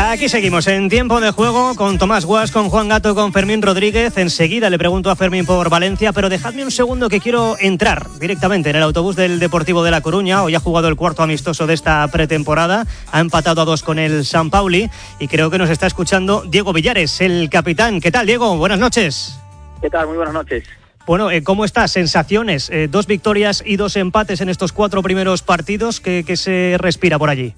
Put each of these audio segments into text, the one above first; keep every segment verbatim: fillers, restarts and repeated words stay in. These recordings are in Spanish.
Aquí seguimos en Tiempo de Juego con Tomás Guas, con Juan Gato, con Fermín Rodríguez. Enseguida le pregunto a Fermín por Valencia, pero dejadme un segundo que quiero entrar directamente en el autobús del Deportivo de La Coruña. Hoy ha jugado el cuarto amistoso de esta pretemporada, ha empatado a dos con el San Pauli y creo que nos está escuchando Diego Villares, el capitán. ¿Qué tal, Diego? Buenas noches. ¿Qué tal? Muy buenas noches. Bueno, eh, ¿cómo estás? Sensaciones, eh, dos victorias y dos empates en estos cuatro primeros partidos. ¿Qué, qué se respira por allí?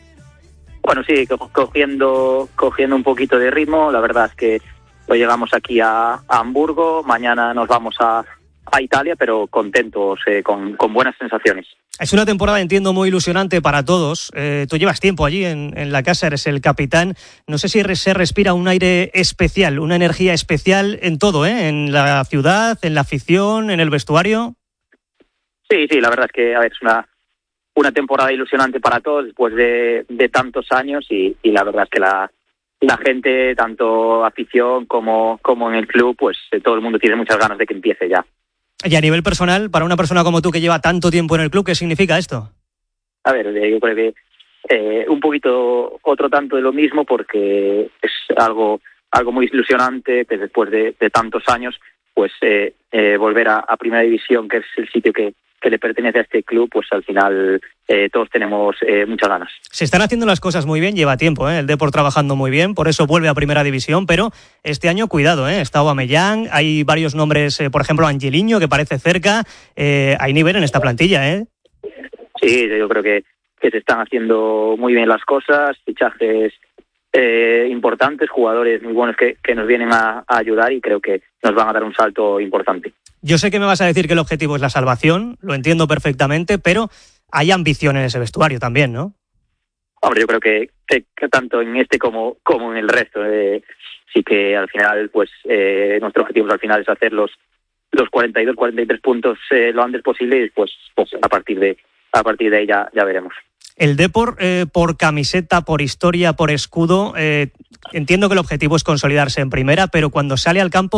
Bueno, sí, cogiendo cogiendo un poquito de ritmo. La verdad es que hoy llegamos aquí a, a Hamburgo, mañana nos vamos a, a Italia, pero contentos, eh, con, con buenas sensaciones. Es una temporada, entiendo, muy ilusionante para todos. Eh, tú llevas tiempo allí en, en la casa, eres el capitán. No sé si se respira un aire especial, una energía especial en todo, ¿eh? En la ciudad, en la afición, en el vestuario. Sí, sí, la verdad es que a ver, es una, una temporada ilusionante para todos después de, de tantos años y, y la verdad es que la, la gente, tanto afición como, como en el club, pues eh, todo el mundo tiene muchas ganas de que empiece ya. Y a nivel personal, para una persona como tú que lleva tanto tiempo en el club, ¿qué significa esto? A ver, yo creo que eh, un poquito otro tanto de lo mismo, porque es algo algo muy ilusionante que después de, de tantos años, pues eh, eh, volver a, a Primera División, que es el sitio que, que le pertenece a este club, pues al final eh, todos tenemos eh, muchas ganas. Se están haciendo las cosas muy bien, lleva tiempo, ¿eh? El Depor trabajando muy bien, por eso vuelve a Primera División, pero este año cuidado, ¿eh? Está Aubameyang, hay varios nombres, eh, por ejemplo Angeliño, que parece cerca, eh, hay nivel en esta plantilla, ¿eh? Sí, yo creo que, que se están haciendo muy bien las cosas, fichajes eh, importantes, jugadores muy buenos que, que nos vienen a, a ayudar y creo que nos van a dar un salto importante. Yo sé que me vas a decir que el objetivo es la salvación, lo entiendo perfectamente, pero hay ambición en ese vestuario también, ¿no? Hombre, yo creo que, que, que tanto en este como, como en el resto, eh, sí que al final, pues eh, nuestro objetivo al final es hacer los, los cuarenta y dos, cuarenta y tres puntos eh, lo antes posible y después pues, a partir de a partir de ahí ya, ya veremos. El Depor, eh, por camiseta, por historia, por escudo, eh, entiendo que el objetivo es consolidarse en primera, pero cuando sale al campo